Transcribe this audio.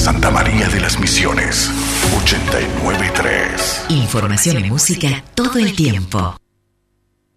Santa María de las Misiones, 89.3. Información y música todo el tiempo.